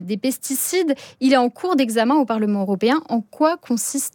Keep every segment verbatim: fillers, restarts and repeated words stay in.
des pesticides. Il est en cours d'examen au Parlement européen. En quoi consiste-t-il ?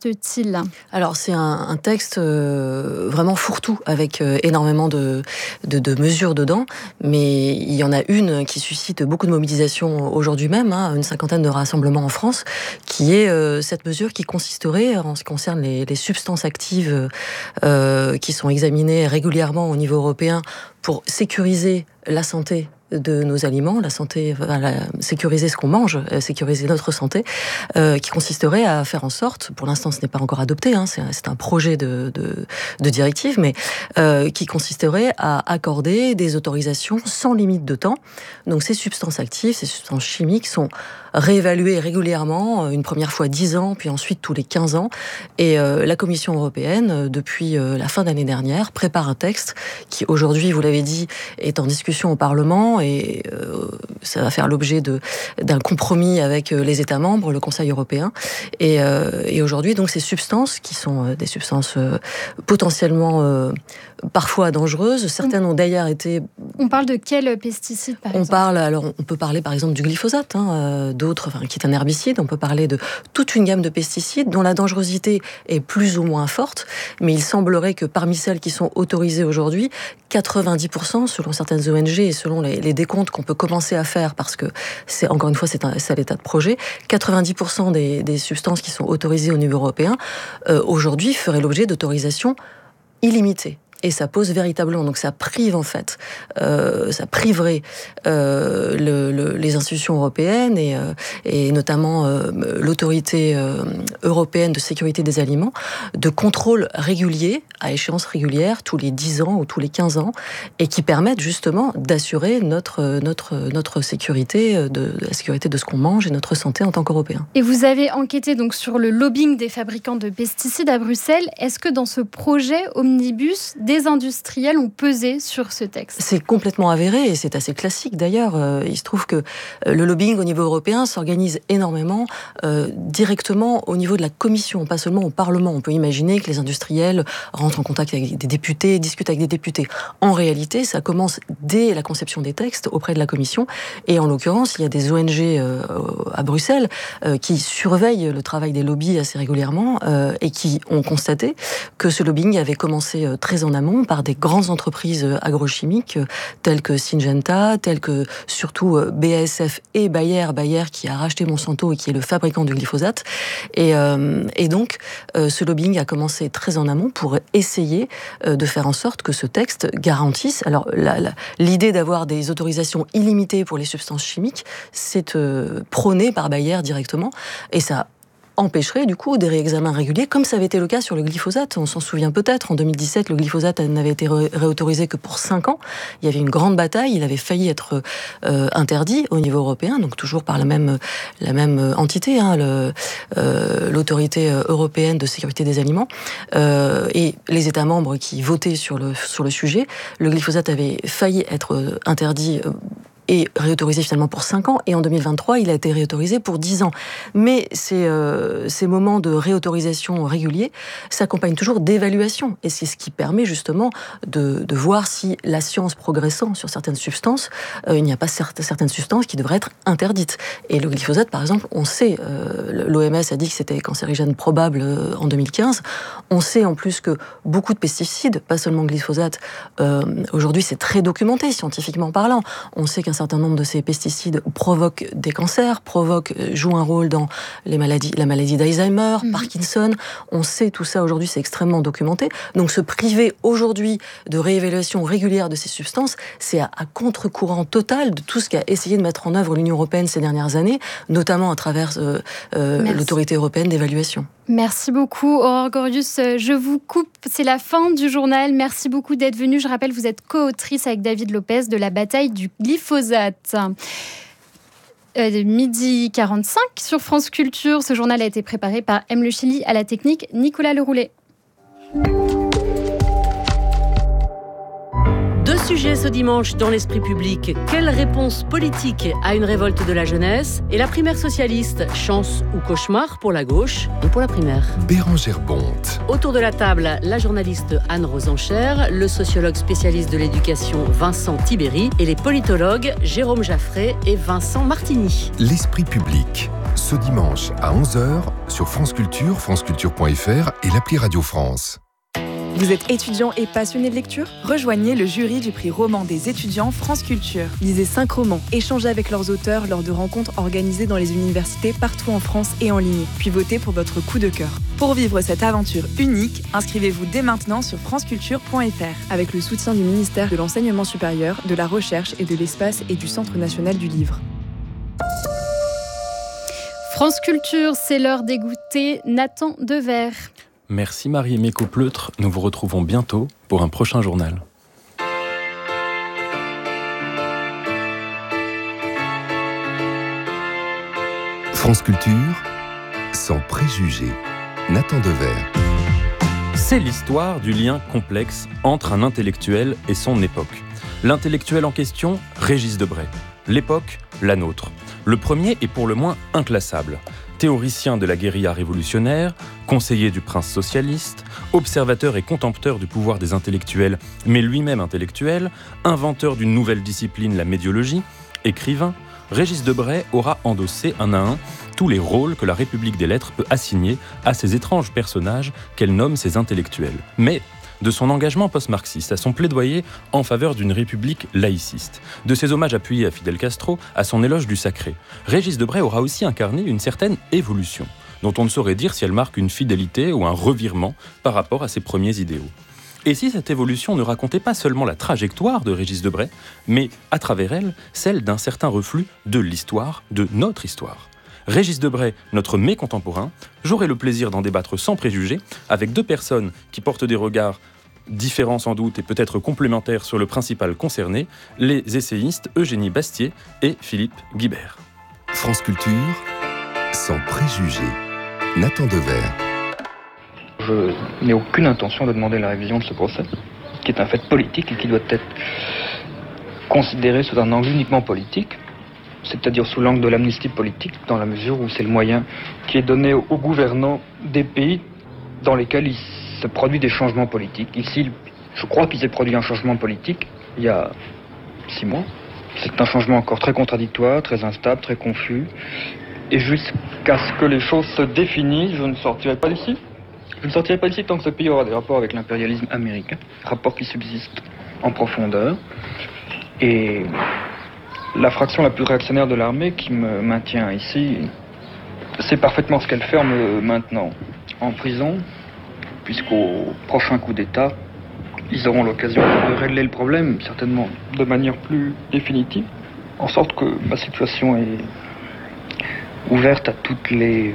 Alors, c'est un, un texte euh, vraiment fourre-tout, avec euh, énormément de, de, de mesures dedans, mais il y en a une qui suscite beaucoup de mobilisation aujourd'hui même, hein, une cinquantaine de rassemblements en France, qui est euh, cette mesure qui consisterait, en ce qui concerne les, les substances actives euh, qui sont examinées régulièrement au niveau européen pour sécuriser la santé de nos aliments, la santé, la, sécuriser ce qu'on mange, sécuriser notre santé, euh, qui consisterait à faire en sorte, pour l'instant ce n'est pas encore adopté, hein, c'est, c'est un projet de, de, de directive, mais euh, qui consisterait à accorder des autorisations sans limite de temps. Donc ces substances actives, ces substances chimiques sont réévaluées régulièrement, une première fois dix ans, puis ensuite tous les quinze ans. Et euh, la Commission européenne, depuis euh, la fin d'année dernière, prépare un texte qui aujourd'hui, vous l'avez dit, est en discussion au Parlement et euh, ça va faire l'objet de, d'un compromis avec les États membres, le Conseil européen. Et, euh, et aujourd'hui, donc, ces substances, qui sont des substances euh, potentiellement euh, parfois dangereuses, certaines ont d'ailleurs été... On parle de quels pesticides, par on exemple ? parle, alors, on peut parler par exemple du glyphosate, hein, euh, d'autres, enfin, qui est un herbicide. On peut parler de toute une gamme de pesticides dont la dangerosité est plus ou moins forte, mais il semblerait que parmi celles qui sont autorisées aujourd'hui, quatre-vingt-dix pour cent, selon certaines O N G et selon les, les décomptes qu'on peut commencer à faire, parce que c'est encore une fois c'est, un, c'est à l'état de projet, quatre-vingt-dix pour cent des, des substances qui sont autorisées au niveau européen euh, aujourd'hui feraient l'objet d'autorisations illimitées. Et ça pose véritablement, donc ça prive en fait, euh, ça priverait euh, le, le, les institutions européennes et, euh, et notamment euh, l'autorité euh, européenne de sécurité des aliments de contrôle régulier, à échéance régulière, tous les dix ans ou tous les quinze ans, et qui permettent justement d'assurer notre, notre, notre sécurité, de, de la sécurité de ce qu'on mange et notre santé en tant qu'Européens. Et vous avez enquêté donc sur le lobbying des fabricants de pesticides à Bruxelles. Est-ce que dans ce projet Omnibus, des industriels ont pesé sur ce texte ? C'est complètement avéré et c'est assez classique d'ailleurs. Il se trouve que le lobbying au niveau européen s'organise énormément euh, directement au niveau de la Commission, pas seulement au Parlement. On peut imaginer que les industriels rentrent en contact avec des députés, discutent avec des députés. En réalité, ça commence dès la conception des textes auprès de la Commission et en l'occurrence, il y a des O N G euh, à Bruxelles euh, qui surveillent le travail des lobbies assez régulièrement euh, et qui ont constaté que ce lobbying avait commencé euh, très en amont par des grandes entreprises agrochimiques telles que Syngenta, telles que surtout B A S F et Bayer, Bayer qui a racheté Monsanto et qui est le fabricant du glyphosate. Et, euh, et donc, euh, ce lobbying a commencé très en amont pour essayer euh, de faire en sorte que ce texte garantisse... Alors, la, la, l'idée d'avoir des autorisations illimitées pour les substances chimiques, c'est euh, prôné par Bayer directement, et ça empêcherait du coup des réexamens réguliers, comme ça avait été le cas sur le glyphosate. On s'en souvient peut-être, en deux mille dix-sept, le glyphosate n'avait été ré- réautorisé que pour cinq ans. Il y avait une grande bataille, il avait failli être euh, interdit au niveau européen, donc toujours par la même, la même entité, hein, le, euh, l'autorité européenne de sécurité des aliments, euh, et les États membres qui votaient sur le, sur le sujet. Le glyphosate avait failli être interdit euh, et réautorisé finalement pour cinq ans, et en deux mille vingt-trois, il a été réautorisé pour dix ans. Mais ces, euh, ces moments de réautorisation réguliers s'accompagnent toujours d'évaluation, et c'est ce qui permet justement de, de voir si la science progressant sur certaines substances, euh, il n'y a pas certes, certaines substances qui devraient être interdites. Et le glyphosate, par exemple, on sait, euh, l'O M S a dit que c'était cancérigène probable euh, en deux mille quinze, on sait en plus que beaucoup de pesticides, pas seulement le glyphosate, euh, aujourd'hui c'est très documenté scientifiquement parlant, on sait qu'un certain nombre de ces pesticides provoquent des cancers, provoquent, jouent un rôle dans les maladies, la maladie d'Alzheimer, mmh. Parkinson. On sait tout ça aujourd'hui, c'est extrêmement documenté. Donc se priver aujourd'hui de réévaluation régulière de ces substances, c'est à, à contre-courant total de tout ce qu'a essayé de mettre en œuvre l'Union européenne ces dernières années, notamment à travers euh, euh, l'autorité européenne d'évaluation. Merci beaucoup, Aurore Gorius. Je vous coupe, c'est la fin du journal. Merci beaucoup d'être venue. Je rappelle, vous êtes co-autrice avec David Lopez de la bataille du glyphosate. Euh, midi quarante-cinq sur France Culture. Ce journal a été préparé par M. Le Chili, à la technique, Nicolas Leroulet. deux sujet ce dimanche dans l'esprit public. Quelle réponse politique à une révolte de la jeunesse? Et la primaire socialiste, chance ou cauchemar pour la gauche et pour la primaire? Bérangère Bonte. Autour de la table, la journaliste Anne Rosencher, le sociologue spécialiste de l'éducation Vincent Tibéry et les politologues Jérôme Jaffray et Vincent Martini. L'esprit public, ce dimanche à onze heures sur France Culture, franceculture point f r et l'appli Radio France. Vous êtes étudiant et passionné de lecture? Rejoignez le jury du prix roman des étudiants France Culture. Lisez cinq romans, échangez avec leurs auteurs lors de rencontres organisées dans les universités partout en France et en ligne, puis votez pour votre coup de cœur. Pour vivre cette aventure unique, inscrivez-vous dès maintenant sur franceculture point f r avec le soutien du ministère de l'Enseignement supérieur, de la Recherche et de l'Espace et du Centre national du livre. France Culture, c'est l'heure d'écouter Nathan Dever. Merci Marie-Aimée Caupleutre, nous vous retrouvons bientôt pour un prochain journal. France Culture, sans préjugés. Nathan Dever. C'est l'histoire du lien complexe entre un intellectuel et son époque. L'intellectuel en question, Régis Debray. L'époque, la nôtre. Le premier est pour le moins inclassable. Théoricien de la guérilla révolutionnaire, conseiller du prince socialiste, observateur et contempteur du pouvoir des intellectuels, mais lui-même intellectuel, inventeur d'une nouvelle discipline, la médiologie, écrivain, Régis Debray aura endossé un à un tous les rôles que la République des lettres peut assigner à ces étranges personnages qu'elle nomme ses intellectuels. Mais de son engagement post-marxiste à son plaidoyer en faveur d'une république laïciste, de ses hommages appuyés à Fidel Castro, à son éloge du sacré, Régis Debray aura aussi incarné une certaine évolution, dont on ne saurait dire si elle marque une fidélité ou un revirement par rapport à ses premiers idéaux. Et si cette évolution ne racontait pas seulement la trajectoire de Régis Debray, mais à travers elle, celle d'un certain reflux de l'histoire, de notre histoire. Régis Debray, notre mai contemporain, j'aurai le plaisir d'en débattre sans préjugés avec deux personnes qui portent des regards différents sans doute et peut-être complémentaires sur le principal concerné, les essayistes Eugénie Bastier et Philippe Guibert. France Culture, sans préjugés. Nathan Dever. Je n'ai aucune intention de demander la révision de ce procès, qui est un fait politique et qui doit être considéré sous un angle uniquement politique, c'est-à-dire sous l'angle de l'amnistie politique, dans la mesure où c'est le moyen qui est donné aux gouvernants des pays dans lesquels il se produit des changements politiques. Ici, je crois qu'il s'est produit un changement politique il y a six mois. C'est un changement encore très contradictoire, très instable, très confus. Et jusqu'à ce que les choses se définissent, je ne sortirai pas d'ici. Je ne sortirai pas d'ici tant que ce pays aura des rapports avec l'impérialisme américain, rapports qui subsistent en profondeur. Et la fraction la plus réactionnaire de l'armée qui me maintient ici, c'est parfaitement ce qu'elle fait en me maintenant en prison, puisqu'au prochain coup d'État, ils auront l'occasion de régler le problème, certainement de manière plus définitive, en sorte que ma situation est ouverte à toutes les,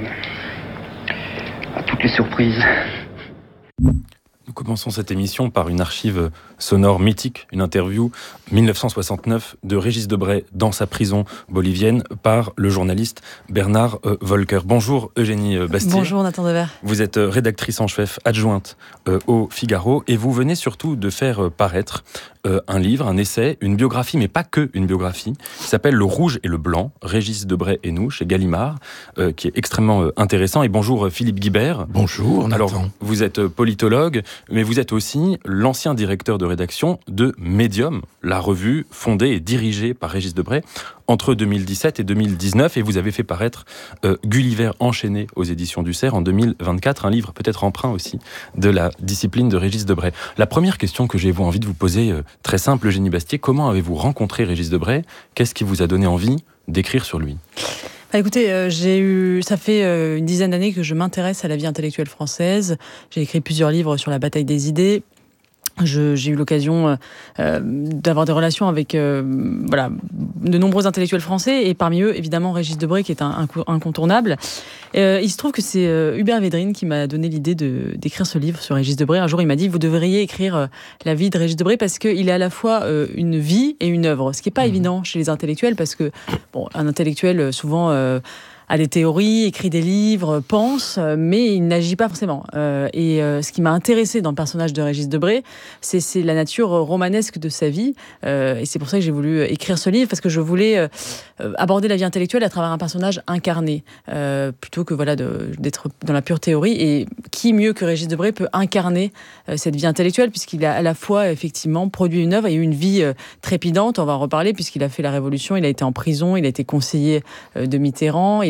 à toutes les surprises. Nous commençons cette émission par une archive sonore mythique, une interview mille neuf cent soixante-neuf de Régis Debray dans sa prison bolivienne par le journaliste Bernard euh, Volker. Bonjour Eugénie Bastier. Bonjour Nathan Dever. Vous êtes rédactrice en chef adjointe euh, au Figaro et vous venez surtout de faire euh, paraître euh, un livre, un essai, une biographie, mais pas que une biographie, qui s'appelle Le Rouge et le Blanc, Régis Debray et nous, chez Gallimard, euh, qui est extrêmement euh, intéressant. Et bonjour Philippe Guibert. Bonjour Nathan. Alors, vous êtes politologue, mais vous êtes aussi l'ancien directeur de rédaction de Medium, la revue fondée et dirigée par Régis Debray entre deux mille dix-sept et deux mille dix-neuf, et vous avez fait paraître euh, Gulliver enchaîné aux éditions du Cerf en deux mille vingt-quatre, un livre peut-être emprunt aussi de la discipline de Régis Debray. La première question que j'ai envie de vous poser, euh, très simple, Eugénie Bastier, comment avez-vous rencontré Régis Debray? Qu'est-ce qui vous a donné envie d'écrire sur lui? Bah écoutez, euh, j'ai eu, ça fait euh, une dizaine d'années que je m'intéresse à la vie intellectuelle française. J'ai écrit plusieurs livres sur la bataille des idées. Je, j'ai eu l'occasion euh, d'avoir des relations avec euh, voilà, de nombreux intellectuels français, et parmi eux, évidemment, Régis Debray, qui est un, un incontournable. Euh, il se trouve que c'est euh, Hubert Védrine qui m'a donné l'idée de, d'écrire ce livre sur Régis Debray. Un jour, il m'a dit, vous devriez écrire euh, la vie de Régis Debray, parce qu'il est à la fois euh, une vie et une œuvre, ce qui n'est pas mmh. évident chez les intellectuels, parce que bon, un intellectuel, souvent... Euh, a des théories, écrit des livres, pense, mais il n'agit pas forcément. Euh, et euh, ce qui m'a intéressé dans le personnage de Régis Debray, c'est, c'est la nature romanesque de sa vie. Euh, et c'est pour ça que j'ai voulu écrire ce livre, parce que je voulais euh, aborder la vie intellectuelle à travers un personnage incarné, euh, plutôt que voilà, de, d'être dans la pure théorie. Et qui mieux que Régis Debray peut incarner euh, cette vie intellectuelle, puisqu'il a à la fois effectivement produit une œuvre et eu une vie euh, trépidante, on va en reparler, puisqu'il a fait la Révolution, il a été en prison, il a été conseiller euh, de Mitterrand, il